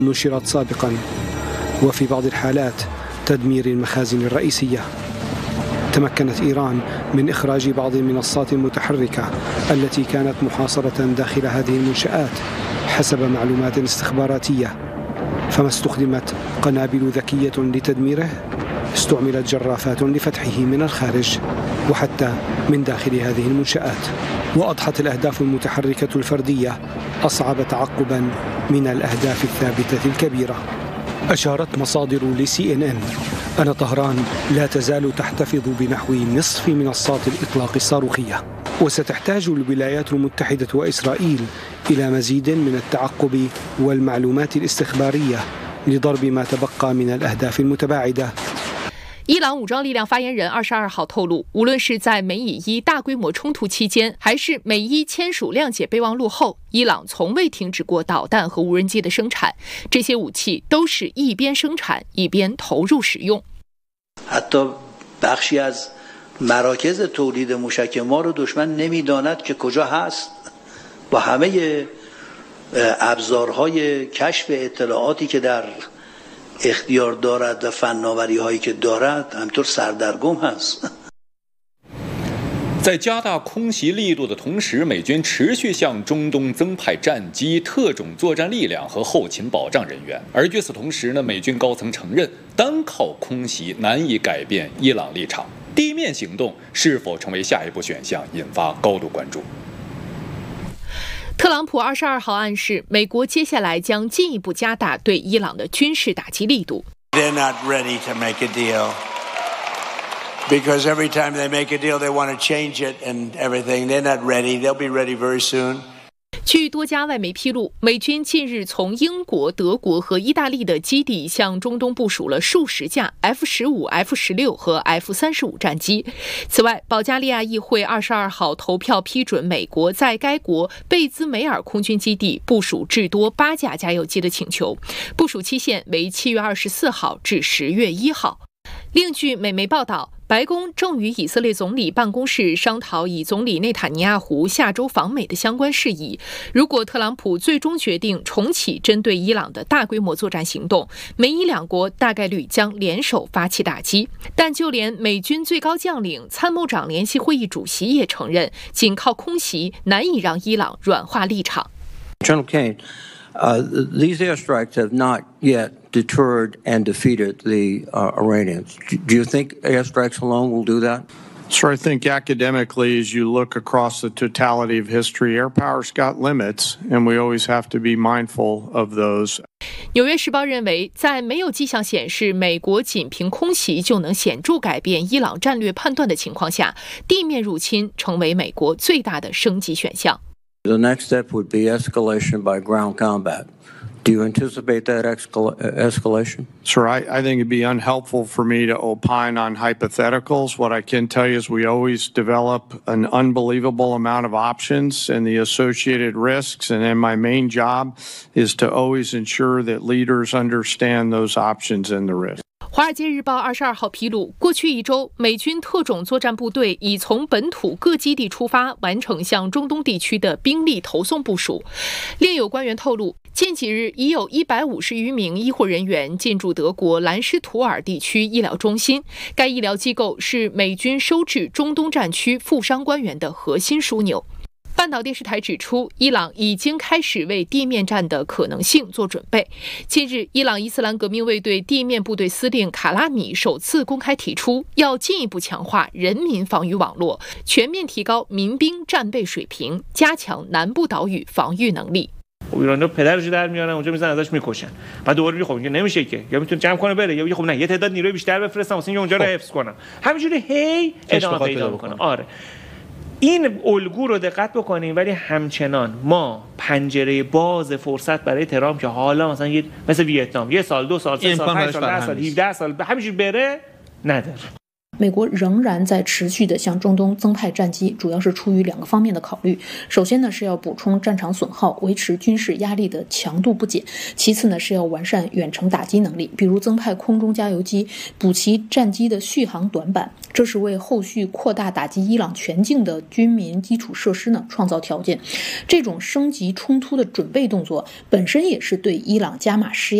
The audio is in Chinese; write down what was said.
نشرت سابقا، وفي بعض الحالات تدمير المخازن الرئيسية. تمكنت إيران من إخراج بعض المنصات المتحركة التي كانت محاصرة داخل هذه المنشآت حسب معلومات استخباراتية، فما استخدمت قنابل ذكية لتدميره، استعملت جرافات لفتحه من الخارج وحتى من داخل هذه المنشآت. وأضحت الأهداف المتحركة الفردية أصعب تعقبا من الأهداف الثابتة الكبيرة. أشارت مصادر لCNN أن طهران لا تزال تحتفظ بنحو نصف منصات الإطلاق الصاروخية، وستحتاج الولايات المتحدة وإسرائيل إلى مزيد من التعقب والمعلومات الاستخبارية لضرب ما تبقى من الأهداف المتباعدة。 伊朗武装力量发言人22号透露，无论是在美以伊大规模冲突期间，还是美伊签署谅解备忘录后，伊朗从未停止过导弹和无人机的生产，这些武器都是一边生产一边投入使用。 حتی بخشی از مراکز تولید موشک ما رو دشمن نمیداند که کجا هست با همه ابزارهای کشف اطلاعاتی که در اختیار دارد و فناوری هایی که دارد همینطور سردرگم هست。 在加大空袭力度的同时，美军持续向中东增派战机、特种作战力量和后勤保障人员。而与此同时呢，美军高层承认，单靠空袭难以改变伊朗立场，地面行动是否成为下一步选项，引发高度关注。 特朗普22号暗示，美国接下来将进一步加大对伊朗的军事打击力度。 They're not ready to make a deal. Because every time they make a deal, they want to change it and everything. They're not ready. They'll be ready very soon. 据多家外媒披露，美军近日从英国、德国和意大利的基地向中东部署了数十架 F-15、F-16 和 F-35 战机。此外，保加利亚议会22号投票批准美国在该国贝兹梅尔空军基地部署至多8架加油机的请求，部署期限为7月24号至10月1号。另据美媒报道，白宫正与以色列总理办公室商讨以总理内塔尼亚胡下周访美的相关事宜。如果特朗普最终决定重启针对伊朗的大规模作战行动，美伊两国大概率将联手发起打击。但就连美军最高将领、参谋长联席会议主席也承认，仅靠空袭难以让伊朗软化立场。 General Kane,these airstrikes have not yet deterred and defeated the Iranians. Do you think airstrikes alone will do that? Sir, I think academically, as you look across the totality of history, air power's got limits, and we always have to be mindful of those. 纽约时报认为，在没有迹象显示美国仅凭空袭就能显著改变伊朗战略判断的情况下，地面入侵成为美国最大的升级选项。 The next step would be escalation by ground combat. Do you anticipate that escalation? Sir, I think it'd be unhelpful for me to opine on hypotheticals. What I can tell you is we always develop an unbelievable amount of options and the associated risks, and then my main job is to always ensure that leaders understand those options and the risks. 《华尔街日报》22号披露，过去一周，美军特种作战部队已从本土各基地出发，完成向中东地区的兵力投送部署。另有官员透露，近几日已有150余名医护人员进驻德国兰施图尔地区医疗中心，该医疗机构是美军收治中东战区负伤官员的核心枢纽。半岛电视台指出，伊朗已经开始为地面战的可能性做准备。近日，伊朗伊斯兰革命卫队地面部队司令卡拉米首次公开提出，要进一步强化人民防御网络，全面提高民兵战备水平，加强南部岛屿防御能力。 ایرانی‌ها پدرشو در میارن اونجا میزنن ازش میکشن بعد دوباره میگه خب اینجا نمیشه که یا میتونه جمع کنه بره یا میگه خب نه یه تعداد نیروی بیشتر بفرستم واسه اینکه اونجا رو حفظ کنم همینجوری هی ادامه پیدا میکنه. آره این الگو رو دقت بکنیم ولی همچنان ما پنجره باز فرصت برای ترامپ که حالا مثلا مثل ویتنام 1 سال 2 سال 3 سال 5 سال 10 سال 17 سال همینجوری بره نداره. 美国仍然在持续的向中东增派战机，主要是出于2个方面的考虑。首先呢，是要补充战场损耗，维持军事压力的强度不减；其次呢，是要完善远程打击能力，比如增派空中加油机，补齐战机的续航短板。这是为后续扩大打击伊朗全境的军民基础设施呢创造条件。这种升级冲突的准备动作本身也是对伊朗加码施压